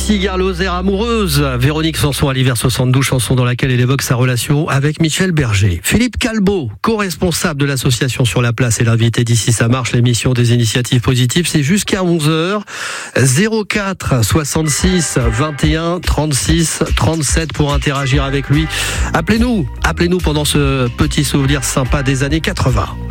Cigare Lozère amoureuse. Véronique Sanson à l'hiver 72, chanson dans laquelle elle évoque sa relation avec Michel Berger. Philippe Calbeau, co-responsable de l'association Sur la Place et l'invité d'ici ça marche, l'émission des initiatives positives, c'est jusqu'à 11h. 04 66 21 36 37 pour interagir avec lui. Appelez-nous pendant ce petit souvenir sympa des années 80.